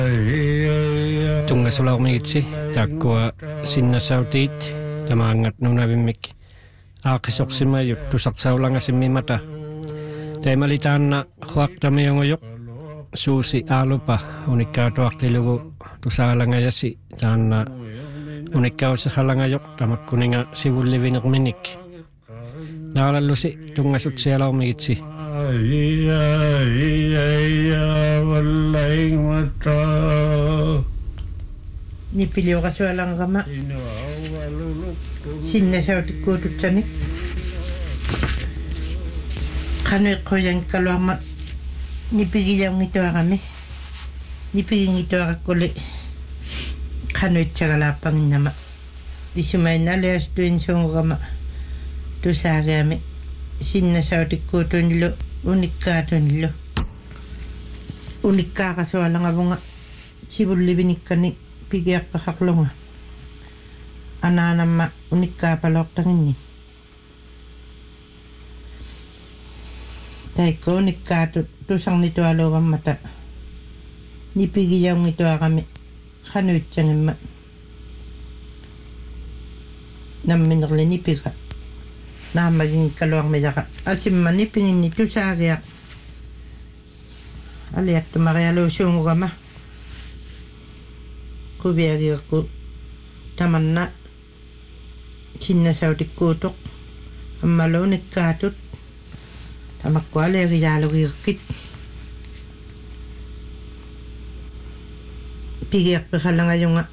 Tungasulaarmigitsi taakkua sinnasautit tamaangat nunavimmik aaqisorsimajut tusarsaulangasimmimata taimalitaaanna huaqtamiungujoq suusi aalupa unikkaatuartilugu tusaalangajasi taanna unikkausaqalangajoq tamakkuninga sivullivinerminik naalallusi tungasutsialaarmigitsi Nipiliorasualangama sinnasautikkuututsani qanuiqquyankaluarmat nipigiyaungituarami nipigingituarakkuli qanuitsagalaappanginnama isumainnaaliastuin suungugama tusaagiami sinnasautikkuutunillu unikkaatunnillu unikkaaqasualangavunga sivullivinikkanni pigiaqqaqarlunga anaanamma unikkaapaloortanginni taikko unikkaatu tusarnitualuugammata nipigiyaungituarami qanuitsangimma namminerli nipiga naamagingikkaluarmilaqa asimma nipinginni tusaagiaq aliattumarialuusuungugama kuviagiakku tamanna sinnasautikkuutoq ammaluunikkaatut tamakkualeegiyaalugiikkit pigiarpiqalangajunga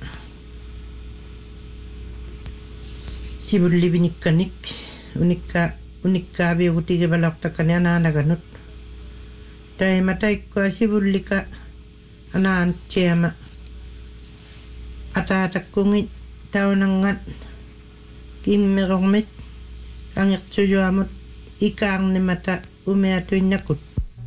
sivullivinikkanik unikkaaviugutigivalortakkani anaanaganut taimataikkoa sivullika anaantsiama ataatakkungi taunangat kimmerormit kangertsujuamut ikaarnimata umiatuinnakut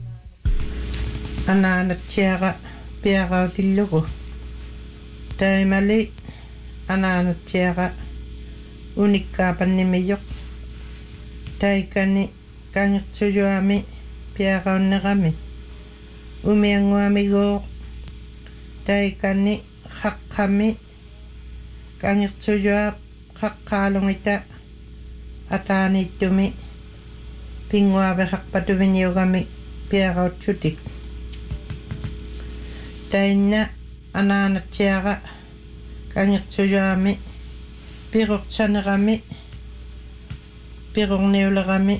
anaanatsiaqa piaqautillugu taimali anaanatsiaqa unikkaapannimijoq taikani kangertsujuami piaqaunneqami umianguamigooq taikani haqqami kangertsujuaq haqqaalungita ataaniittumi pinguaveqarpatuviniugami piaqautsutik tainna anaanatsiaqa kangertsujuami piroqsanerami pirorniulerami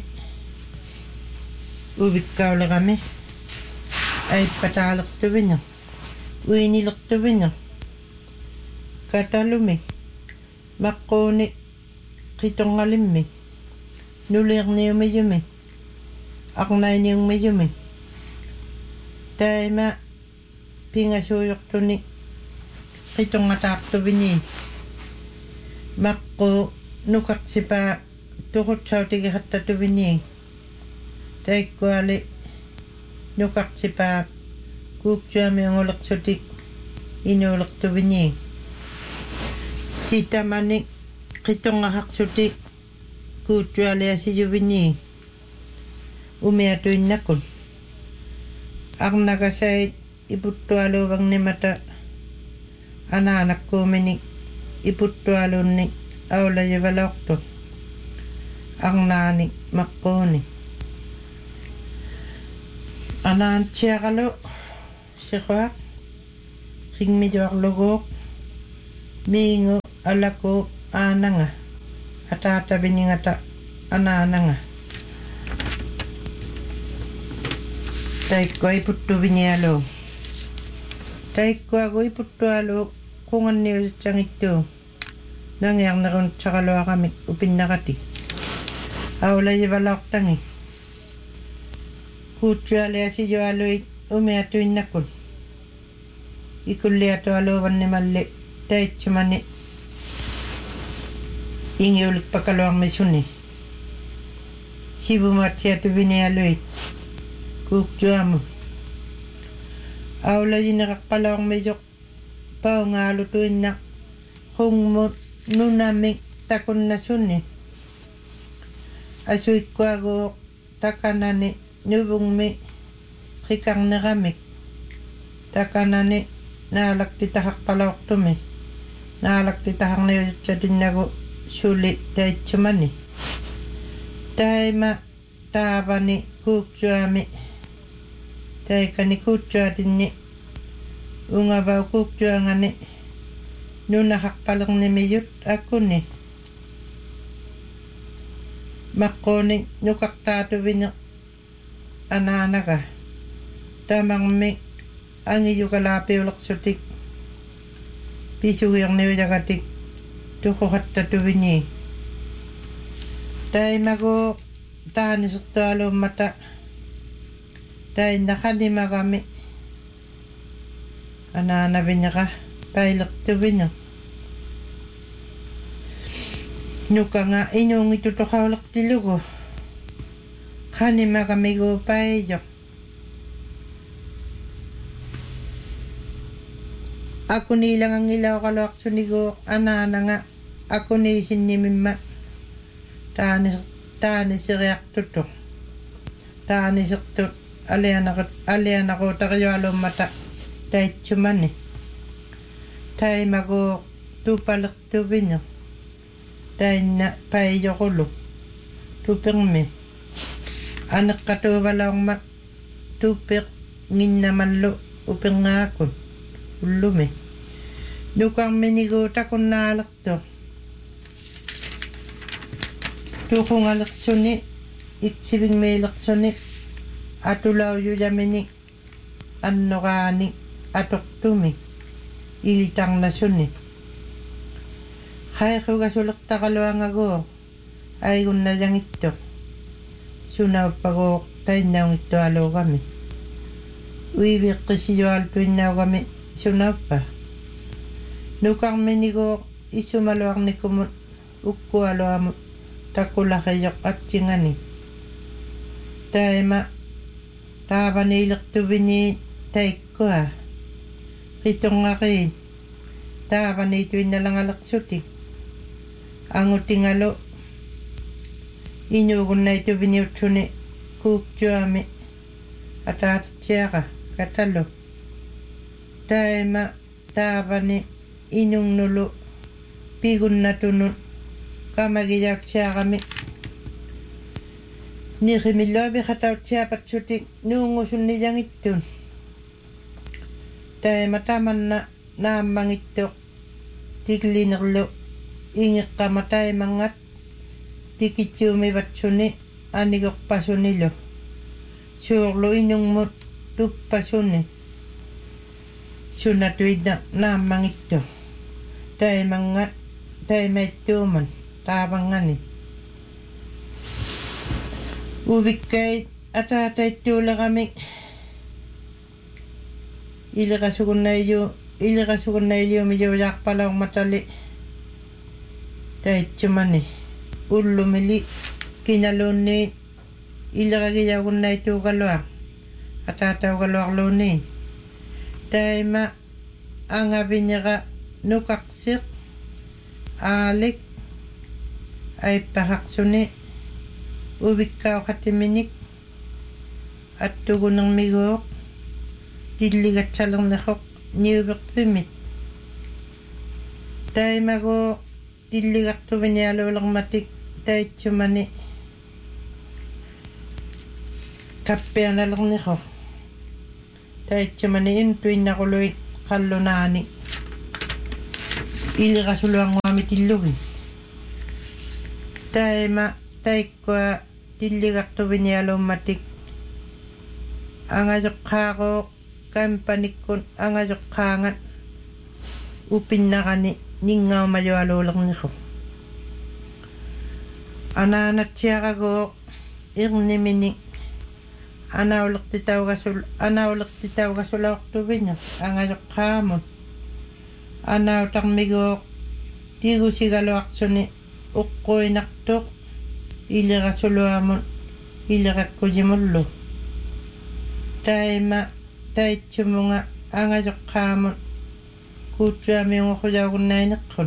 uvikkaulerami aippataaleqtuvina uinilertuvina katalumi maqquuni qitongalimmi nuliarniumijumi aqnainiungmijumi taima pingasuuyortuni qitongataartuvini maqqu nukaqsipaa tuqutsautigihattatuvini taikkuali nukaqsipaa kuuksuamiungulersutik inuulertuvini sitamani qitongahaqsuti kuutsualiasijuvini umiatuinnakun arnagasait iputtualuuvagnimata anaanakkuumini iputtualunni aulajivalortu arnaani maqquuni anaantsiaqalu siquaq qingmijuarluguuq miingu alaku aananga ataataviningata anaananga taikko iputtuvinialu taikkuagu iputtualu qunganniusitsangittu nangiarnerun saqaluaqamik upinnaqatik aulajivalortangi kuutsualiasijualuit umiatuinnakun ikulliatualuuvannimalli taitsimani ingiulikpakaluarmisuni sivumatsiatuvinialuit kuuksuamu aulajineqaqqalaormijoq paungaalutuinnaq qungmut nunamik takunnasuni asuikkuaguuq takanani nuvungmi qikarneramik takanani naalagtitahak palauqtumi naalagtitahaqniusatsinnagu suli taitsumani taima taavani kuuksuami taikani kuutsuatinni ungavau kuuksuangani nunahaqpalernimiyut akuni maqquni nukaqtaatuvini anaanaga tamangmi angiyukalaapiulaqsutik pisugiarniujagatik tuquqattatuvini taimagu taanisertualuummata tainnakanimagami anaanaviñaqa pailertuvini nukanga inuungitutoqaulertilugu qanimagamigu paijoq akuniilangangilauqaluaqsunigu anaananga akuniisinnimimma taaniseriaqtutuq taanisertut alianaquutaqiyualuummata taitsumani taimagu tupalertuvini tainna paijoqulu tupermi aneqqatuuvalaorma tupeq nginnamallu uperngaakkun ullumi nukarminigu takunnaalertuq tuqungalerсуни itsivingmiilersuni atulaujujamini annoraani atoqtumi ilitarnasuni qaiqugasulertaqaluangagu aigunnajangittoq sunauppaguuq tainnaungittualuugami uiviqqisiyualtuinnaugami sunauppa nukarminigu isumaluarnikumut ukkualuamut takulaqiyuq attingani taima taavaniilertuvini taikkua qitongaqiin taavaniituinnalangalersutik angutingalu inuugunnaituviniutsuni kuuksuami ataatiaqa katalu taima taavani inungnulu pigunnatunut kamagiyautsiaqami niqimilluapi qatautsiapatsutik nuungusunniyangittun taima tamanna naammangittuq tiklinerlu ingiqqama taimangat tikitsuumivatsuni anigoqpasunilu suurlu inungmut tuppasuni sunatuidna naammangittu taimangat taimaittuuman taavangani uvikkait ataataittuulerami iliqasugunnailiumijuujaaqpalaormatali taitsumani ullumili kinaluunniin iliqagiyagunnaituugaluaq ataataugaluarluunniin taima angaviñeqa nukaqsiq aalik aippaqaqsuni uvikkauqatiminik attugunermiguuq tilligatsalerneqoq niuverpimit taimagu tilligartuvinialuulermatik taitsumani kappianalerneqoq taitsumani intuinnaqului qallunaani iliqasuluanguami tillugin taima taikkua tilligartuvinialummatik angajoqqaaqoo kampanikkun angajoqqaangat upinnaqani ninngaumajualuulerniqu anaanatsiaqagoo irnimini anaulertitaugasulaortuvini angajoqqaamun anautarmiguuq tigusigaluaqsuni uqquinartuq iliqasuluamun iliqakkujimullu taima taitsumunga angajoqqaamun kuutsuamiunguqujaugunnaineqqun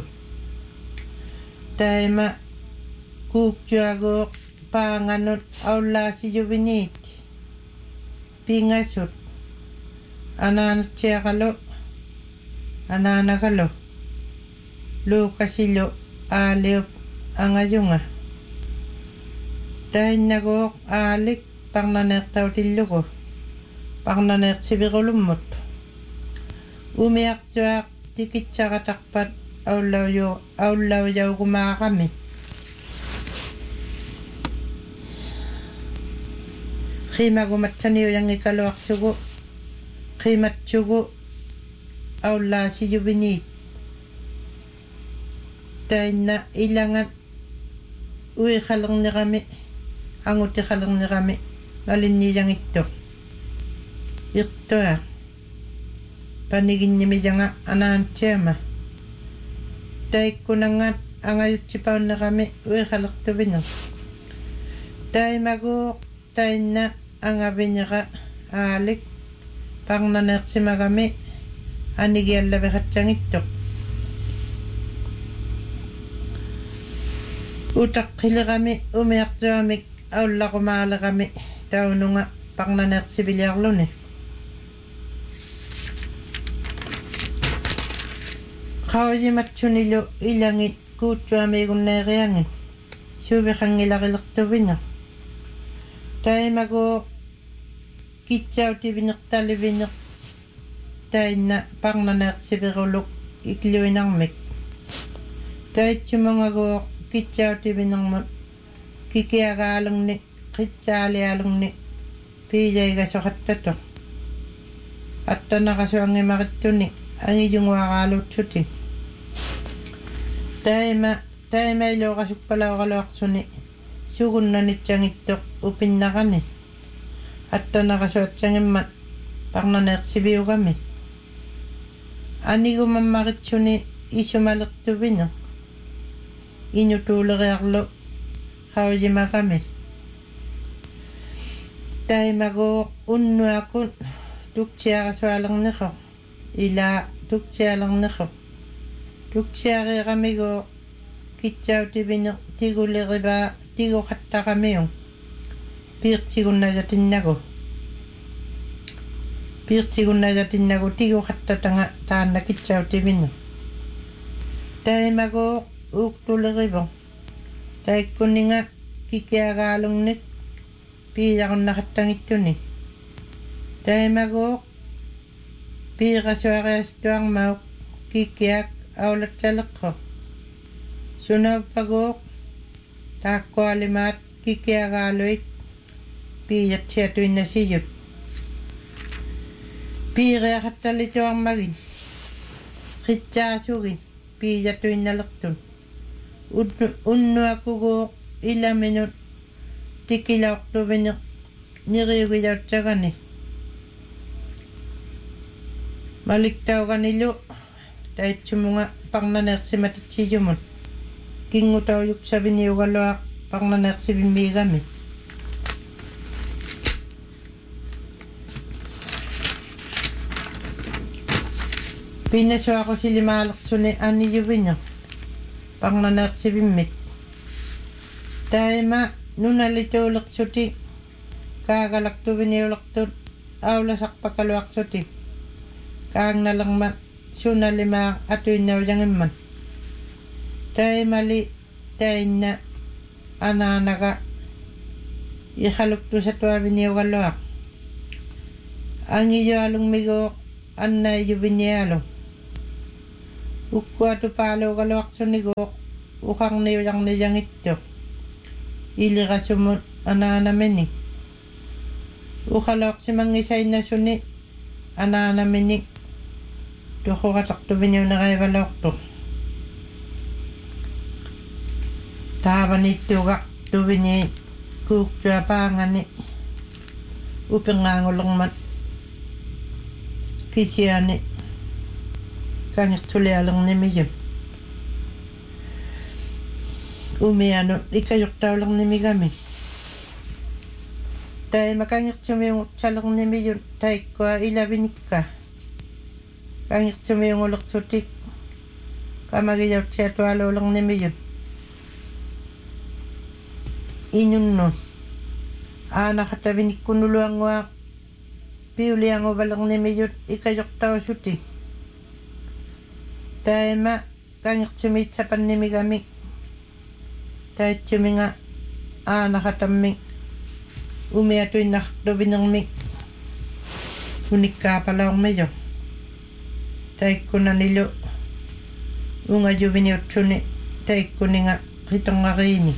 taima kuuksuaguuq paanganut aullaasijuviniit pingasut anaanatsiaqalu ananagalo lukasilo aliop angayunga tahin nagok alik pangnanek tautilluko pangnanek sibirulummut umiak tuak tikitsakatakpat aulaw yaw kumakami khima gumatsaniyo yang ikaloak sugo khimat sugo aula si jubinit tahin na ilangan uwi khalang ni kami anguti khalang ni kami malinni yang ito panigin ni mijanga anan chema tay kunangat angayut sipaw na kami uwi khalak to bino tay maguk tay na angabinya ka alik pang nanak si magami anigyan labi katsang ito utak kila kami umiyak jamik aula kumala kami tao nunga pang nanak si bilyarlo ni kawaji matsunilo ilangit kutsu amigun na kayangin subi kang ilakilak to bino tayo mago kitsaw ti binak tali binak tayo na pang nanak si birulok ikliwin ang mek tayo tsumang go kitsaw ti binak mo kikiagalong ni kitsali along ni pijay ka sa katato at na kaso ang imakito ni ang iyong wakalot suti tayo may lo kasuk pala wakalawak suni sugun na nitsang itok upin na ka ni at na kaso at siyang imat pang naneksibiyo kami ani ko mamakit suni isumalak tubin no inutulog aklo kawajima kami tayo mago unno akon tuksya kaswalang niko ila tuksya lang niko tuksya kami go kitsaw tibino tigo liriba tigo katta kami yung pirtsigun na jatin nago tigo katta tanga taan na kitsaw tibino tayo mago ukto liribo tayo kuninga kikiagalong nik piyakon na kattang ito ni tayo mago pikaswares tuang mauk kikiak aulat salak ko sunod pagok takko alimat kikiagaloy piyat siya tuwin na siyot pira katalito ang magin kitsa sugin piyat tuwin na laktun unno ako go ilang minut tikilak tuwin niriwilaw sa gani maliktaw kanilo dahil sumunga pang nanak si matitsiyo mo kingutaw yuk sabi niyo kalawak pang nanak si bimbi kami pinaso ako si limalak suni ani yubin niya pang nanak si bimbi tayo ma nunalito ulak suti kagalak to biniulak to awlasak pakalawak suti kang nalang ma suna lima atoy na uyang iman tayo mali tayo na ananaga ihalok to sa tuwa biniyo kalawak ang iyo along migo anay iyo biniyalo ukwa to palo kalawak sunigo ukang na uyang niyang ito ili ka sumot ananamin ni ukalawak si mangisay na suni ananamin ni Doko katak to binyo na kay balok to. Taban ito ka to binyo kukya pangan ni upang ngangulong mat kisya ni kanyang tulialang ni medyo. Umiano, ikayok tao lang ni kami. Tayo makanyang sumiyong salang ni medyo tayo ko ilabinik ka. Kanyang sumiyong ulok sutik kamagiyaw siya tuwalo lang ni medyo. Inyun no. Nakatabi ni kunulo ang wak. Piuli ang ubalang ni medyo ikayok tao sutik. Taima kangitsumi tsapannimi kami. Taitsumi nga nakatammi. Umiatuin nakdobinangmi. Unikkaapalaong medyo. Taikkuna nilo. Unga juviniutsuni. Taikkuni nga kitongakini.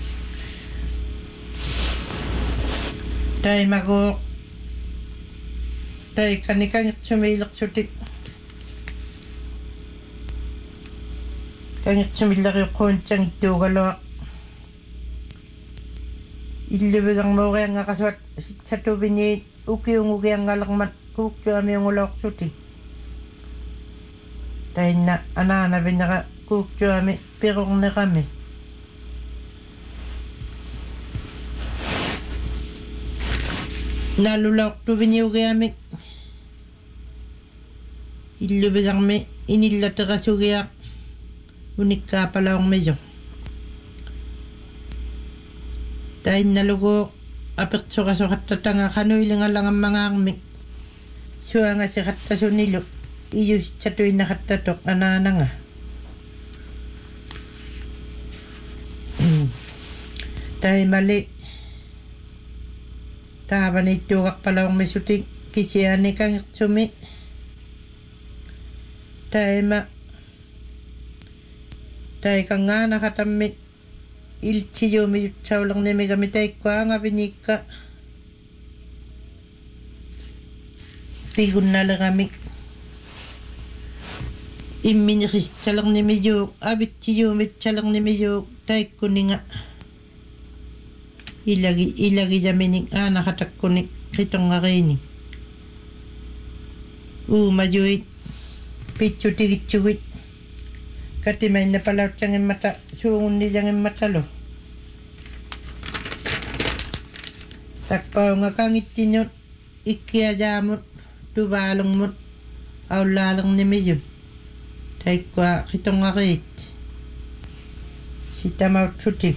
Taimago. Taikani kangitsumi ilaksuti. Kangitsumi ilaksuti tuugaloa. Illubigang mauqia nga kaswat satubini ukiungukia nga lakmat kukjuami unguloksuti. Tainna anana binaka kukjuami pirong na kami. Nalulok tubini ukiami. Illubigang me inilatakasugiak unikkaapalaong medyo. Dahil nalugo apekso kaso katatanga kanoy lang ang mga angmik. Suwa nga si kataso nilo. Iyo si chatoy na katatok anana nga. Dahil mali. Tahaban ito kakpalawang mesutik. Kisiyani kang sumi. Dahil kang nga nakatamik. Ilchiyo mi chawlang ni megamitay kwa nga binika. Pigun na lang kami. Iminikis chalang ni medyo. Abit chiyo mit chalang ni medyo. Tay kuning nga. Ilagi jamining nakatak kuning. Kitong nga kaini. Majuit. Pichu tigit chuwit. Katimay na pala tiyangin mata. Suungon niyangin mata lo. Takpaw nga kangit tinyot. Ikiajamot. Tubalong mo. Aw lalang ni medyo. Tay kwa kitong nga kait. Si tamaw tsuti.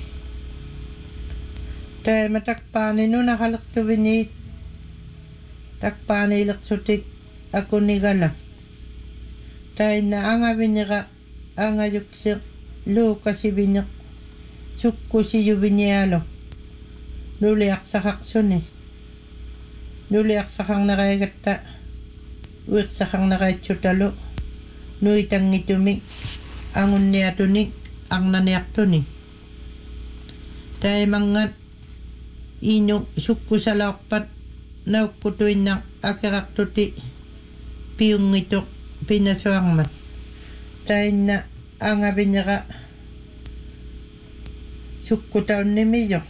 Tay matakpani no nakalakto binit. Takpani ilaksutik. Ako nigala. Tay na anga binika. Anga yuksik. Luka si binyak. Sukko si yubinyalo. Nuliak sa kaksun eh. Nuliak sa kang nakayagata. Uwik sa kang nakaytsutalo. Nuitang itumik. Angon niya tunik. Ang naniyak tunik. Tay mangat. Inyong sukko sa lakpat. Naukputuin ng akiraktuti. Piyong itok. Pinaswang mat. Tay na ang abinaka sukko taon ni medyo.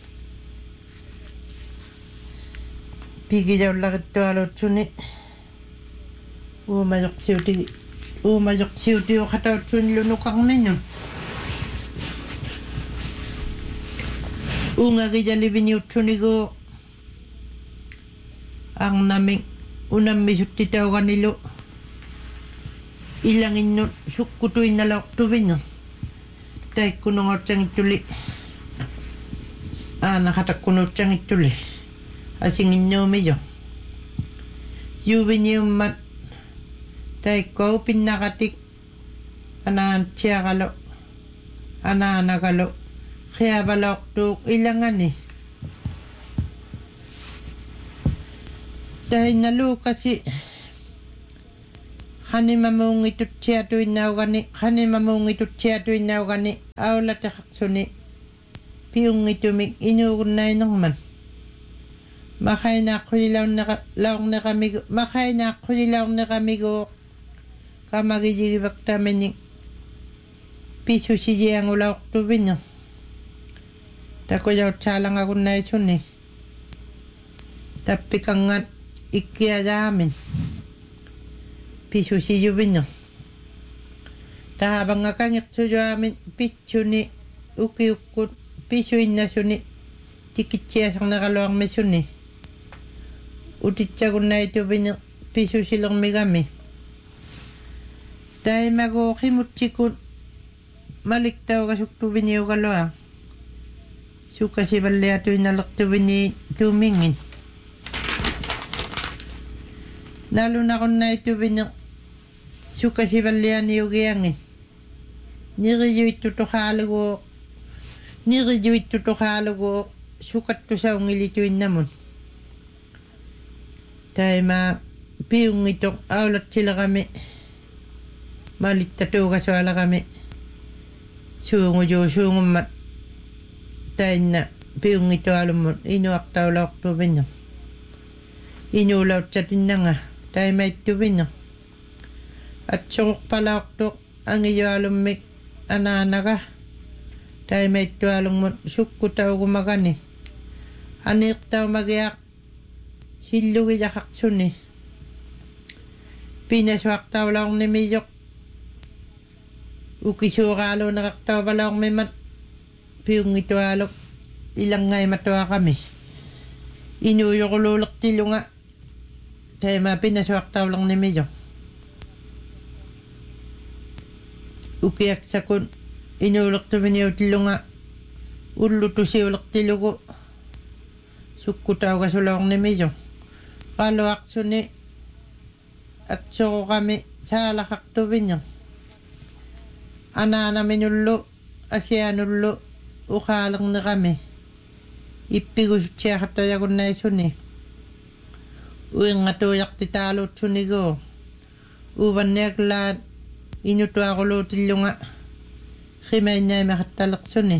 Pigi daw lakit to alot suni. Umayok siuti o katawat suni lunukang menyo. Unga gijalibin yung suni ko. Ang naming unang misuti tao kanilo. Ilangin nyo sukutuin na laok tubin nyo. Tay kunong siyang ituli. Nakatak kunong siyang ituli. Asingin nyo medyo. Yubin nyo mat. Tay ko pinakatik. Anahan siya kalo. Anahan na kalo. Kaya balok tuk ilangan eh. Tay nalu kasi. Hani mamung itut siya tuwin na gani. Hani mamung itut siya tuwin na gani. Awla tahaksuni. Piyong itumik inukun na inong man. Makay na kulilaw na kami. Makay na kulilaw na kami go. Kamagijigibak tamin piso siya ang ulawak tubin nyo. Tako yaw tsalang ako na isun eh. Tapi kangat ikiya amin. Piso si Jubin no. Tahabang nga kanyang suyo amin, piso ni uki-ukot, piso inasyo ni tikit siya sang nakaluang mesyo ni. Utit siya kung na ito binyang piso silang megami. Dahil mag-ukimot sikot, maliktaw kasukto binyo kaluang. Suka si bali ato inalakto binyo tumingin. Lalo na kung na ito binyang suka si balian ni Ugiyangin. nirijuittutoqaalugu sukattusaungilituin namun taima piungitoq aulatsilaqami malittatuugasualaqami suungummat tainna piungitoalummun inuaqtaulaqtuvinna inuulautsatinnanga taimaittuvinna atsuqpalaaqtuq angiyoalummik anaanaga taimaittualummun sukkutaugumagani aniiqtaumagiaq sillugijaqaqsunni pinasuaqtaulaqnimiyoq ukisuuqaaluunaqaqtauvalaormimat piungitualuq ilanggaimatuaqami inuuyoquluuleqtilunga taima pinasuaqtaulaqnimiyoq ukiaksakun inuuleqtuminiutillunga ullutusiuleqtilugu sukkutaugasuloornimiyoq qaluaqsuni atsoqami saalaqaqtuvinña anaanaminullu asianullu uqaaleqneqami ippigusiaqattajagunnaisuni uinngatuujaqtitaaluutsunigu uvanniaklaat inutuaquluutillunga qimainnaimaqattaleqsuni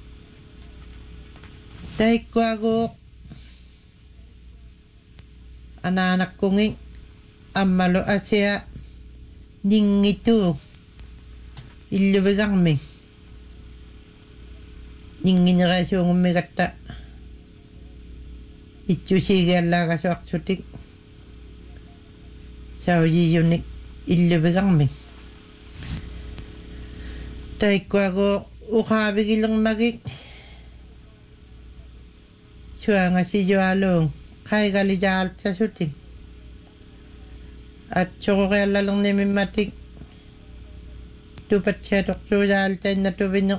taikkuaguuq anaanakkungi ammalu asia ningitu illuvigarmi ningineraasuungummigatta itsusiigiallaagasuaqsutik saujiyunik illuvigarmi taikkuaguuq uqaavigilermagik suangasijualuung qaigalijaartsasutik atsoqoriallalernimimmatik tupatsiatoqsuujaaltainnatuvineq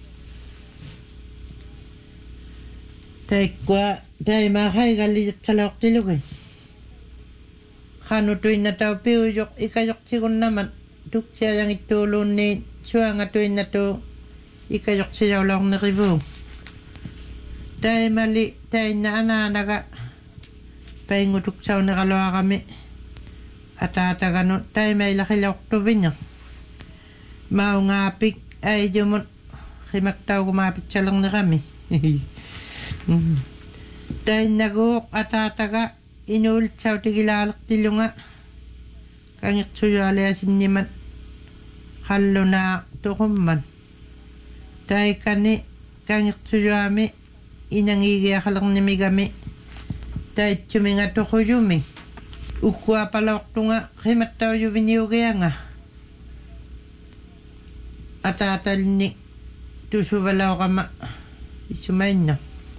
taikkua taima qaigallijatsaloqtilugi qanutuinnatau piujoq ikajoqsigunnamat tuksiajangittuuluunni suangatuinnatu ikajoqsijaulornerivuung taimali tainna anaanaga paingutuksauneraloaqami ataataganu taimailaqiloqtuvinñaq maungaapik aijumut qimaktaugumaapitsalernerami tainnaguuq ataataga inuulitsautigilaalertillunga kangiqsuyualiasinnimat qallunaa tuqumman taikani kangiqsuyuami inangiigiaqalernimigami taitsuminga tuquyumi ukkuapaloqtunga qimattaujuviniugianga ataatalni tusuvalaoqama isumainna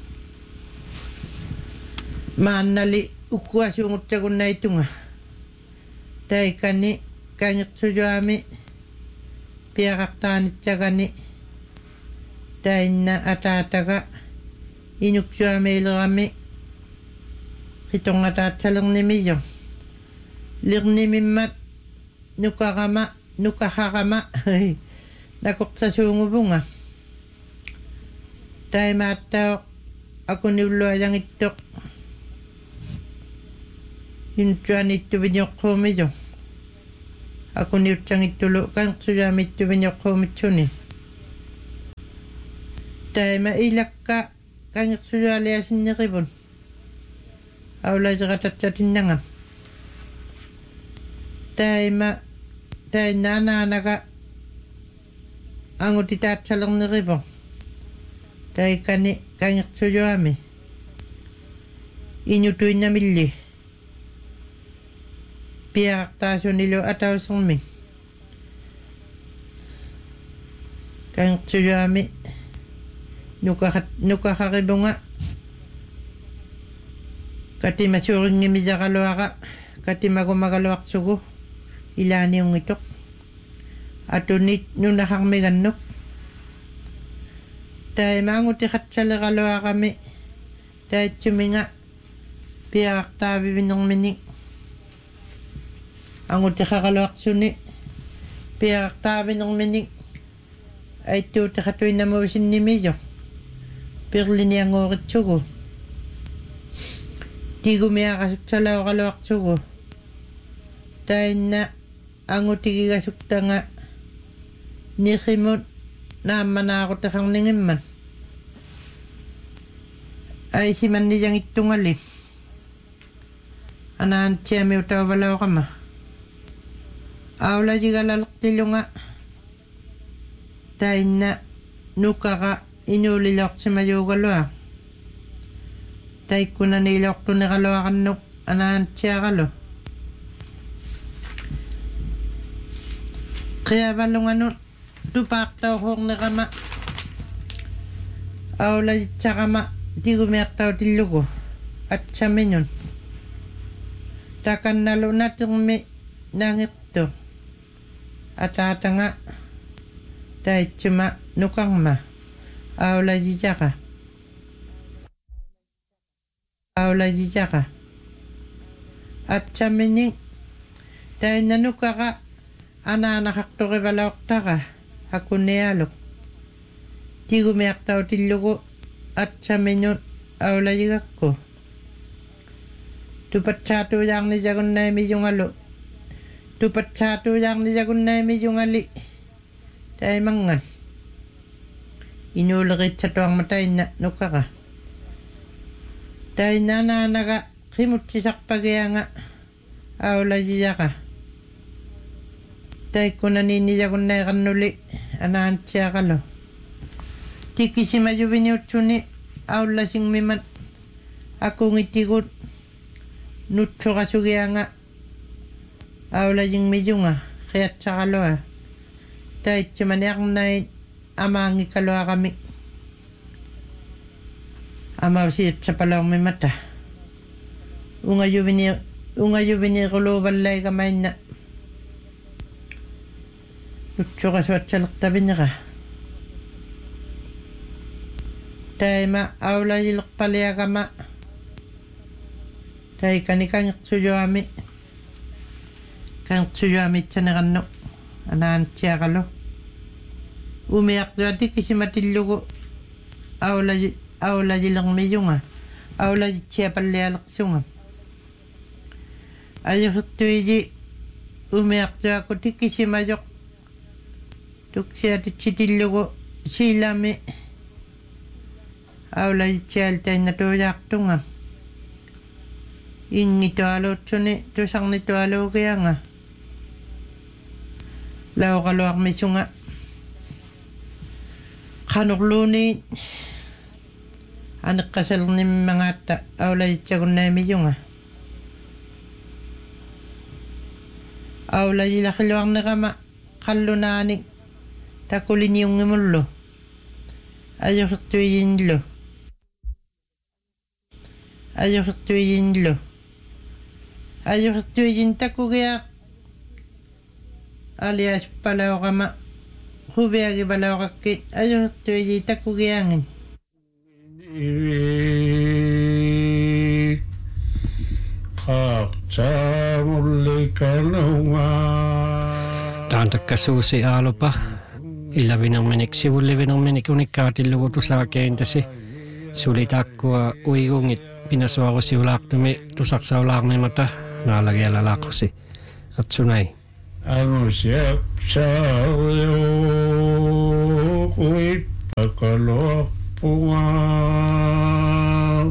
maannali ukkuasuungutsagunnaitunga taikani kangiqsujuami piaqaqtaanitsagani tainna ataataga inuksuamiilerami qitongataatsалернimiyo lirnimimmat nukaqama nakoqsasuunguvunga taimaattao akuniulluajangittoq inutsuanittuvinioqquumiyo akuniutsangittulu kanqsujaamittuvinioqquumitsuni taima ilakka kanqsujaaliasinniqivun aulajaqatatsatinnanga tainna anaanaga angutitaatsalernerivor taikani kanqsujuami inutuinnamilli piaqaqtaasunilu atausermi kanqsujuami nukaqarivunga katimasuurinngimijaqaluaqa katimagumaгаluaqsugu ilaaniungitoq atunit nunaqarmigannuk taimaangutiqatsaleqaluaqami taitsuminga piaqaqtaavivinermini angutiqaqaluaqsuni piaqaqtaavinermini Ai tuutakatuina muusinnimiyo. Pirlinianguuritsugu. Tigumiaqasutsalauqaluartugu. Tainna angutigigasuktaanga niqimut naammanaaquteqarningimman. Aisimannijangittungali. Anaantiami utawalauqama. Aulajigalalqtilunga. Tainna nukaqa inuuliloqsimayuugalua. Taikkuna niiloqtuniqaluaqannuk anaantiaqalu. Qiavalunganut tupaaqtauqorneqama. Aulajitsaqama tigumiaqtautillugu. Atsaminun. Takannalunatirmi nangittu. Ataatanga. Taitsuma nukangma. Aulajitsaka. Atsaminin. Tainna nukaqa. Anaanaqaqtorivalauqtaqa. Akunialuk. Tigumiaqtautillugu. Atsaminun. Aulajigakku. Tupatsatu yang ni jagunnai mijungalu. Tupatsatu yang ni jagunnai mijungali. Taimangan. Inuulaqit satuang matainna nukaqa. Tainna naanaqa qimutsisaqpagianga. Aulajiyaka. Taikkuna ni jagunnai qannuli. Anaantsiaqalu. Tikisimayuvini utsuni. Aulasingmiman. Akungitigut. Nutsuqasugianga. Aulajingmijunga. Qiatsaqalua. Taitsimaniaqnai amaangikaluqa kami. Amausiitsapalauqmimata. Ungayuvini quluvallai kamainna. Nutsuqasuatsalaqtavinniqa. Taima aulajilqpaliaqama. Taikani kangiqsujuami. Kangiqsujuami tsaneqannu. Anaantsiaqalu. Umiaqtuati kisimatillugu. Aulajileqmiyunga. Aulajitsiapallialeqsunga. Ayuqtuiji. Umiaqtuakuti kisimajoq. Tuksiatitsitillugu. Silami. Aulajitsialtainatuujaqtunga. Ingitualuutsuni tusarnitualuugianga. Lauqaluarmisunga. Qanuqluuni aneqqasalernimmangaata aulajitsagunnaimijunga. Aulajilaqiluarneqama qallunaanik takuliniungimullu. Ajuqtuijinlu. Ajuqtuijin takugiaq. Alias palauqama. Hubiagi palauqakkit. Ajuqtuiji takugiangin. Taantakkasuusi aalupa. Ilavinarminik sivullivinarminik unikkaatillugu tusaakeintasi. Suli takkua uigungit pinasuarusiulaaqtumi tusaqsaulaarmimata naalagialalaaqusi. Atsunai. Anusiaqsaaruuquit pakaloqpunga.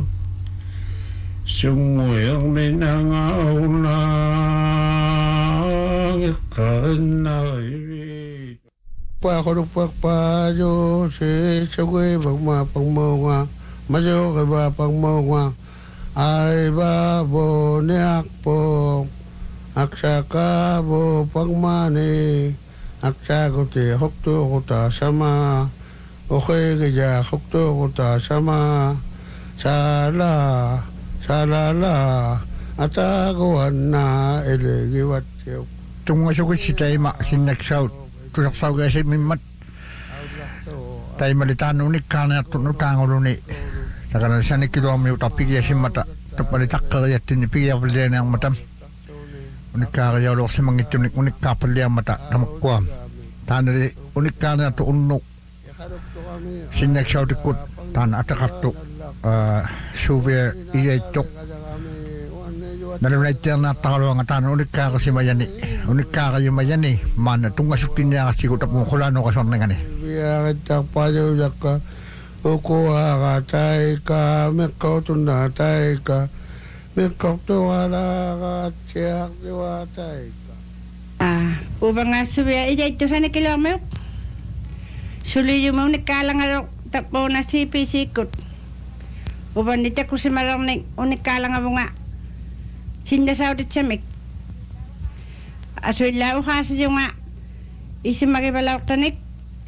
Sumuiqminangaunaqiqqarnarivit. Paqaruqpaqpaaju sisagui pagmapagmaunga. Majo kaba pagmaunga. Ay babo niakpo. Aksaka bo pagmani. Aksakuti hokto kuta sama. Okay kaya hokto kuta sama. Salala. Atakuan na elegiwat siyo. Tumungasukit si Taima sinaksaut. Tusaksaw kasi mimat. Taima litano unik kana tunutangolo ni. Sakana siya nikiluami utapigya si mata. Tapalitakka kaya tinipigya palya niyang matam. Unik kaya ulo si mangitunik unik kapalya mata. Kamakwa. Tanari unik kana to unok. sinneksautikkut taan ataqartu suuvia iyaittoq nalunaittiernaartaqaluanga taan unikkaaqayumayani maana tungasuttinniaqassigu tapuqulanoqasorningani viaqittarpaluulakka ukuaqa taika meqqortunna taika meqqortuqalaaqaatsiarliwa taika ubangassuvia iyaittusanikilormiuq suliyuma unikkaalangalo tappuunasiipisiikkut ubannitakkusimalornik unikkaalangavunga sinnasautit asuilla uhaasiyunga isimakipalaortanik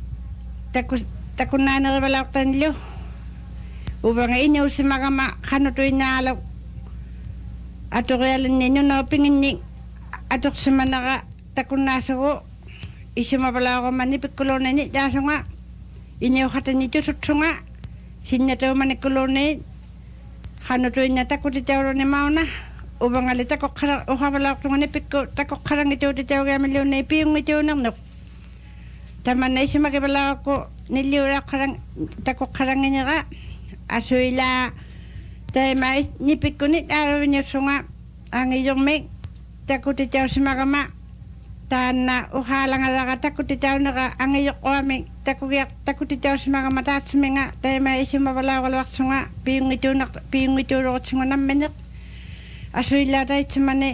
takunnaanerivalortanillu ubanga inuusimagama qanutuinnaalo atuqialinni nunoopinginni atuqsimanaqa takunnaasugu isimapalaaqumani pikkulunani taasunga iniuqatani tusutsunga sinnatuumanikkuluni qanutuinna takkutitauluni mauna ubangale takoqqara uqavalaortungani pikku takoqqarangituutitaugiamilluunni piungituunernuq tamanna isimakipalaaqku nilliulaaqqarang takoqqaranginera asuila taimais nipikkuni taaluvinyussunga angiyurmik takkutitausimagama taanna uqaalangaraqa takkutitaunera angiyuqquamik takkutitausimagama taatsuminga taimai isimapalaaqaluarsunga piungituulorutsungunammineq asuilla taitsimani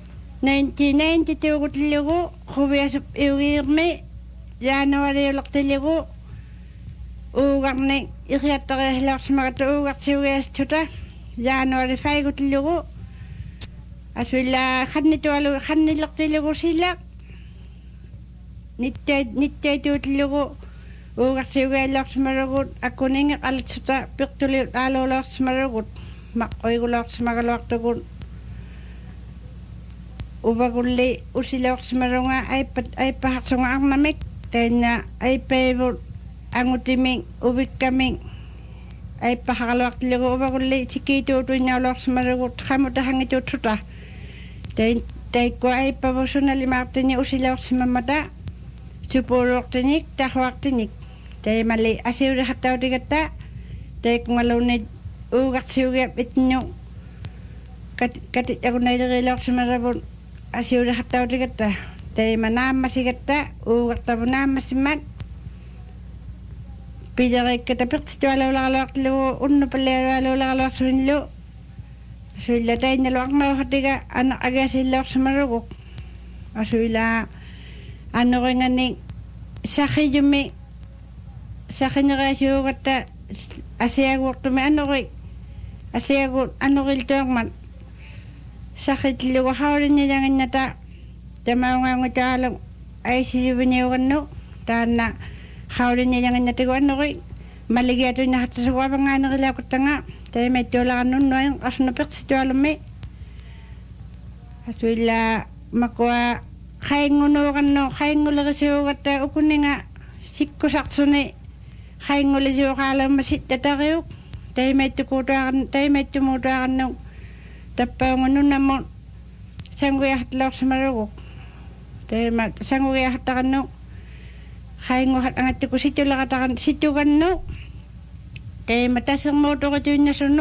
1992 gutligu khubiasup iugiirmi januariulertiligu uugarni iriattariahilaorsimagata uugarsiugiastuta januari 5 gutligu asuilla khannillertiligu sillaq nittaituutligu uugarsiugiailorsimarugut akkuningi qalitsuta piqtuliut aaluulorsimarugut maqqoigulorsimagaluartugut ubagulli usilaorsimarunga aippahaqsunga arnamik tainna aipaivut angutimik uvikkamik aippahaqaluartiligu ubagulli sikiituutuinnaulorsimarugut qamutahangituutsuta taikkua aippavusunalimaartini usilaorsimamata supuuluortinik tahuartinik taimali asiulihattautigatta taikkungaluunit uugarsiugiap itnu katiktakunaileriilorsimarabun asiulihattautigatta taimanaamasigatta uugartavunaammasimmat piderikkata piqtitualuulaqaluartilugu unnupallialualuulaqaluarsuinlu asuilla tainnaluarnauhatiga agiasillorsimaruguk asuilla annoringani saqiyumi saqineriasiugatta asiaguurtumi asiagut annoriltuarmat saqitlugu haulinnilanginnata tamaungaangutaalu aisiyuviniugannu taanna haulinnilanginnatigu annori maligiatuinnahattasuguapangaanerilakuttanga taimaittuulaqannunnuain qarnupiqsitualumi asuilla makua qaingulerisuugatta ukuninga sikkusaqsuni qaingulisuuqaalamma sittatariuk taimaittumууtuaqannu tappaungunnunammu sanguiahatlaorsimaruguk sanguiahattaqannu qainguhat angattuku situgannu taima tasermuutuqituinnasunnu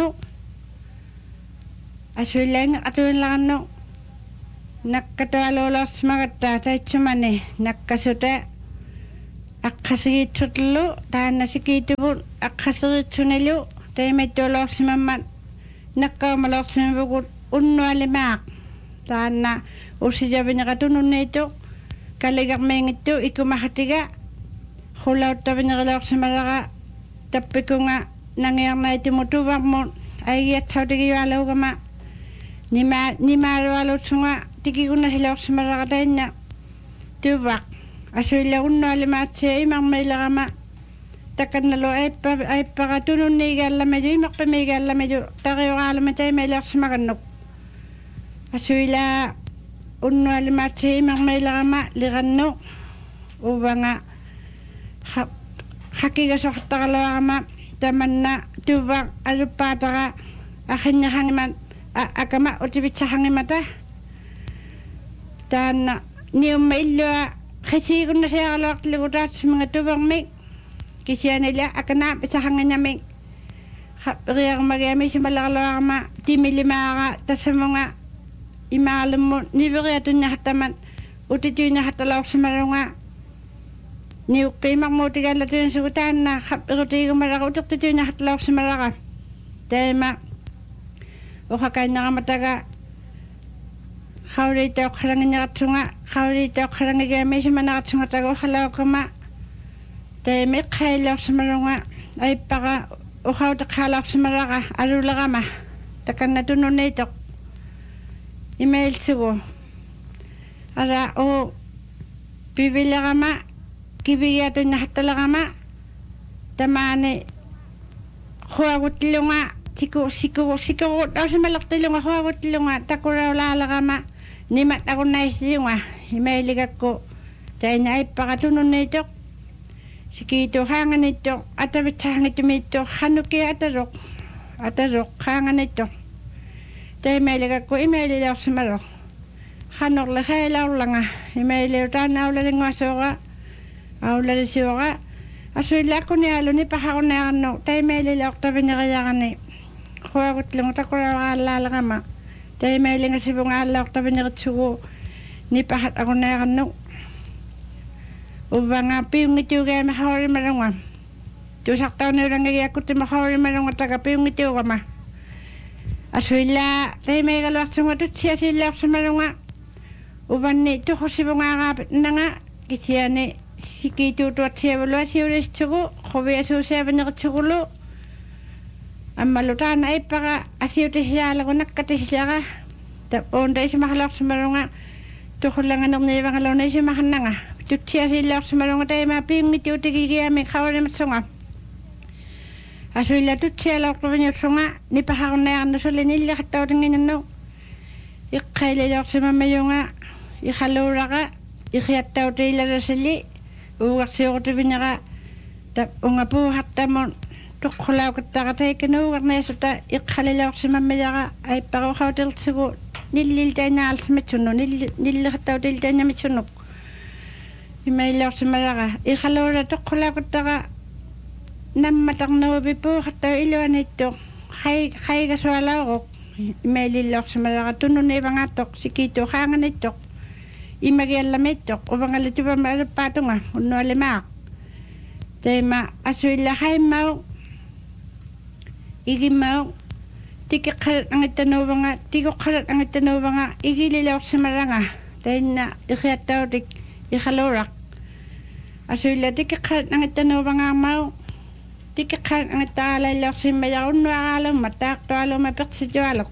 asuillainga qatuinlaqannu nakkatualuulorsimagatta taitsumani nakkasuta aqqasigiitsutlu taanna sikiituvut aqqaseriitsunilu taimaittuulorsimammat nakkaumalorsimavugut unnualimaaq taanna ussijaviniqatununniitu kaligarmiingittu ikumahatiga khulauttavinerileorsimalaqa tappikunga nangiarnaitimutuvarmut aigiatsautigiyualuugama nimaalualutsunga tikikunnasilorsimalaqa tainna tuvaq asuilla unnualimaatsia imarmiilerama takkannalu aippaqatununniigaallamaju imarpimiigaallamaju tariuqaalama taimaileorsimagannuk asuilla unnualimaatsia imarmiilerama liqannu uvanga hakigasoqtaqaluarama tamanna tuvaq aluppaataqa akhinnahangimat akama utipitsahangimata taanna niumma illua khisiigunnasiaqaluartiligu taatsuminga tuvermik kisianila akana pisahanganyaming riang magami si malakalama timilimaga tasamunga imalamo nibiriatun niya hataman utituin niya hatalaw sa marunga niukimak mo tigala tuyon sa utan na kapiruti kumaraka utituin niya hatalaw sa maraka dahil ukakain na kamataga kaurito karangin niya katsunga kaurito karangin gami si manakatsunga tago halaw kama dahil may kailaw sa marunga ay paka ukaw takalak sa maraka arula kama takan na tunon na ito email sigo ara o bibila kama kibigato na hatala kama tamane huwagot tilunga siko daw sa malak tilunga huwagot tilunga takuraw lala kama nimat ako na isilunga email ko dahil na ay pakatunon na ito sikito hangan ito atawit sa hangit ito hanuki atarok hangan ito dahil mailig ako imailig ako sa marok hanok lakay law lang imailig tan awla rin wasoka awla rin siyoka asuila ko ni alo ni pahako na ano dahil mailig ako tabi niya kaya kani kuha ko tilong takura alala kama dahil mailig nga sibong ala ako tabi niya katsugo ni pahat ako na ano ubang api yung ito kaya makahori marunga tusak tao na yung ngayakot yung makahori marunga tagapi yung ito kama asuila tayo may kalwak sunga to siya sila sa marunga uban ni ito ko sibong akapit na nga kisiya ni sikito to at siya wala siya ulis tsugo kubi aso siya banakatsugulo ang malutan ay paka asiyo tayo siya alam ko nakatis siya ka tapon tayo siya makalwak sa marunga tukol lang anong nilibang alaw na siya makananga tutsia sila sa marunga tayo maping iti utigi kaya may kawal na matsunga asuila tutsia law ko niya sunga ni pahakon na yan nusuli nila kataw rin ganyan no ikaila law sa mamayo nga ikalura ka ikiyataw tayo lara sili uwak siya ko tabi niya ka unga po hata mo tukulaw kata katay kinuwak na yasuta ikalila sa mamaya ka ay pakaw tayo sigo nilil tayo na alas matsuno nilil kataw tayo na matsunok imailaw sa maraka ikalora to kula ko taka namatak na wabi po kataw iluan ito kay kaswala ko imailaw sa maraka tunon na ibang atok sikito kangan ito imagialam ito ubang alito pa maalapato nga uno alimak tayo aswila kay mau igi mau tikikarat ang itanawa nga tikikarat ang itanawa nga igililaw sa maranga tayo na ikiyataw dik ikalorak asuila tikikarat ang itanawa nga mau tikikarat ang italay lak simbayaw no alam matak to alam mapik si jualok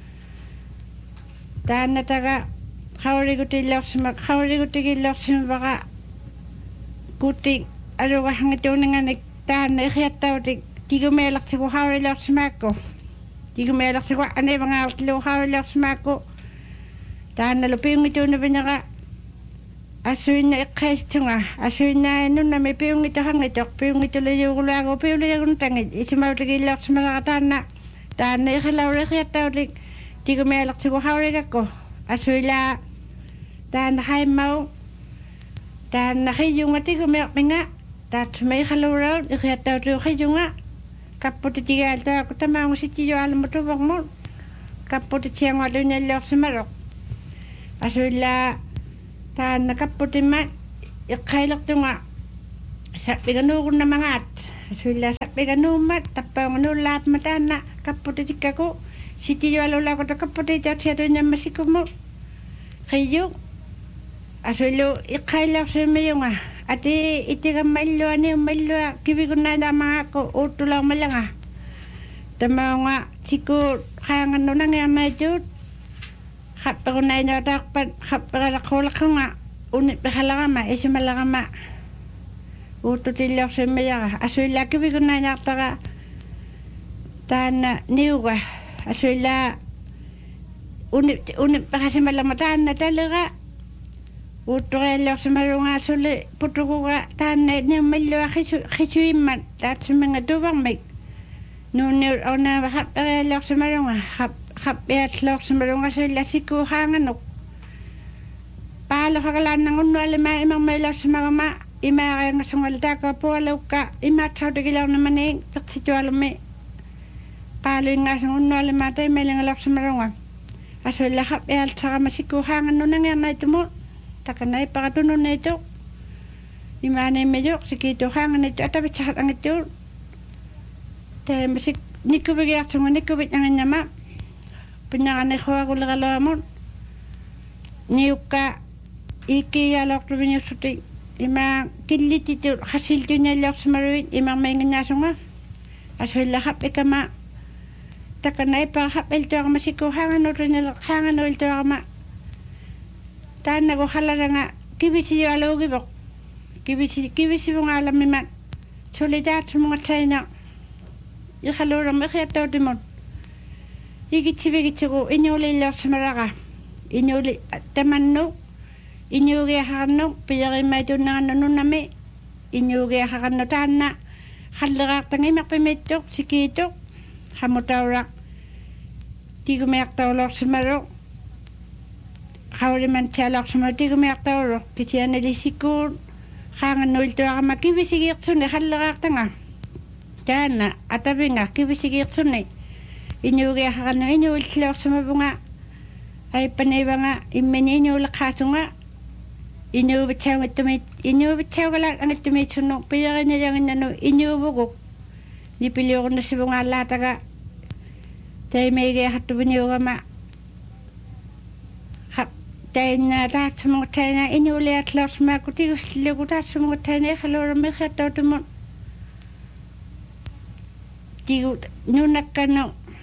dan nataga kawari ko tilak simbaka kuting aluga hangito nga nagtan na ikiyataw dik tigo melak si kawari lak simako tigo melak si ane mga altilo kawari lak simako dan naluping ito na binaka asuin na ikaisto nga asuin na ano na may piyong ito hangitok piyong ito layo ko lago piyong layo kong tangit isimaw lagilak sa malakatan na daan na ikalaw rin kaya tao rin di ko may alak sa kuhawari ako asuin la daan na kay mau daan na kayo nga di ko may akmi nga daan sa may ikalaw raw kaya tao rin kayo nga kaputi tigal to ako tamang si tiyo alam mo to bak mo kaputi tiyang walo niya lak sa marok asuin la tan nakaputi man ikailak to nga sabi gano ko na mga at sula sabi gano mat tapang ano lahat mata na kaputi tika ko si tiyo alola ko na kaputi siya doon niya masiko mo kayo asulo ikailak sa mayo nga ati iti ka mailo kibi ko na mga ko uto lang malanga tama nga siko kaya nga no na nga medyo kapag unay na takpan kapag nakulak nga unit pakalakama isi malakama ututilak sa mayaka asuila kibi ko na naktaka tana niuga asuila unit pakasi malamatan na talaga uturilak sa marunga asuli putuko ka tana niya malwa kisuiman at sa mga dubang may nunir o na kapag sa marunga kapit lok sa marunga sila sikuhangan ok palo kakalan ng uno alimay imang may lok sa mga imaarengasungal taakapualukka imaatsautikilaornamaning pertsitualumme qaaluinngaasungunnualimata imailingalaorsumarunga asuillaqap ialtsaqama sikkuuhaangannunangiarnaitumu takanai paqatununniitu imaaniimmiluq sikiituhaangannitu atavitsaqat angittuul taimasik nikkuvigiarsungu nikkuvit anginnama pinnaqaniquaguleqaloamun niukka ikkiigaaloortuviniussuti ima killititu qasiltuunialliorsumaruit imarmainginaasunga asuillaqap ikama takanai paqaqap iltuaqama sikkuuhaangannuiltuaqama taannagu qalaranga kivisiualuugivoq kivisivungaalammimat solidaatsumugatsaina iqaluuram iqiattautimut igitsivigitsugu inuuliilliorsamaraqa inuuli tamannu inuugiaqaqannu piyarimaituunneqannununami inuugiaqaqannu taanna qalleqaartanga imarpimittuq sikiituq qamutauraq tigumiartaulorsumaruq qaulimantialorsumaru tigumiartauruq kisianalisikkuun qaangannuiltuaqama kivisigiirtsunni qalleqaartanga taanna atavinga kivisigiirtsunni inuugiaqaqannu inuultileorsumapunga aippaniivanga immini inuuleqqaasunga inuuvitsaugalat angittumiitsunnu piyarinianginnanu inuuvuguk nipiliuqunnassivungaallaataga taimiigiaqattuviniugama tainna taatsumugatsaina inuuliatleorsumaakku tigustillugu taatsumugatsaina iqaluurammi iqiattautimut tigu nunakkannu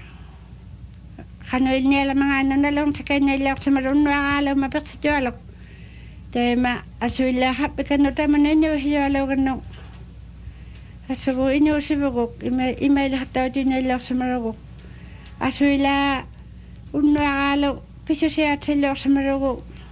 qanuilnialamangaannunalum takainnailliorsumaru unnuaqaaluma pertsitualuq taima asuillaaqap ikannu tamanu inuuhiualuugannu asugu inuusivuguk imailiqattautiinailliorsumarugu asuilaa unnuaqaalu pisusiaatsilliorsumarugu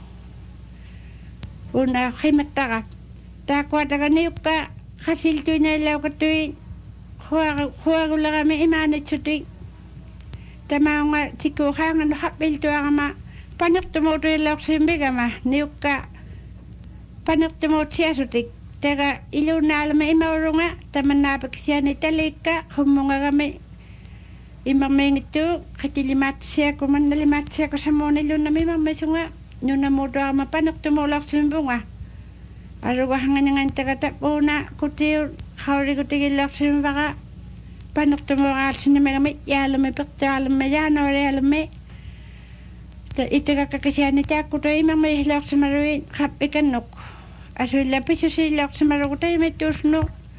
una qimattaqa taakkuataga niukka qasiltuinaillaukattui huagulegami imaanitsuti tamaunga tikkuuhaangannu qappiltuaqama panertumuutuilliorsiimbigama niukka panertumuutsiasutik taga iluunaalama imaurunga tamannaapakisiani talikka qummungagami imarmiingittu qitilimaatissiakku mannalimaatissiakku samuuniluunnami imarmisunga nunamuutuaqama panertumuulorsiimbunga arugahanganingan taga tappuuna kutiur qaurikutigilliorsiimbaqa panertumuuqaalsinimagami yaalumi pertuaalummi yaanoorialummi itagakkakisiani taakkutu imarmiihliorsimaruin qappikannuk asuilla pisusiilliorsimarugu taimittuusnu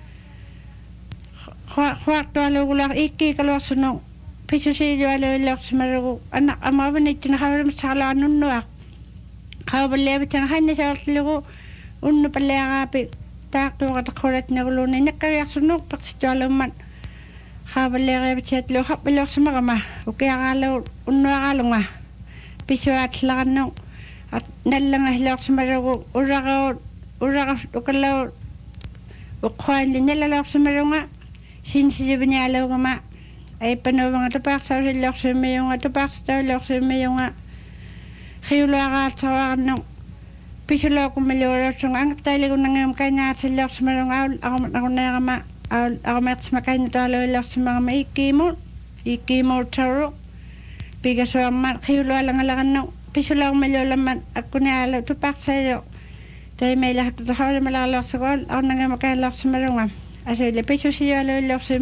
huartualuugular ikkiikaluorsunu pisusiillualuilliorsimarugu amaavanittuna qaulimassaqalaanunnuaq qaupalliavitsanga hannisaortlugu unnupalliaqaapi taaqtuuqataqqulatnaguluuni nakkagiarsunuq pertsitualummat qaupalliaqaavitsatlu qappiliorsimaqama ukiaqaalu unnuaqaalunga pisuaatlaqannu nallangahileorsimarugu uraqut ukallaut uqquaanli nallalorsimarunga sinsisivinialuugama aippanuuvanga tupaaqsausilliorsiimiyunga tupaaqsatauilliorsiimiyunga qiuluaqaatsaqaqannu pisulookummiliuruutsunga angattailigunangium kainaatsilliorsimarunga aquneeqama aqumeertisma kainatualuilliorsimaqama ikkiimuutsauru pigasuarmat qiulualangalaqannu pisulookummiliulammat akkuniaalu tupaaqsayo taimailahattutoqaulimalaqalorsakual aqunangium kainlorsimarunga asuille pisusiualuilliorsiim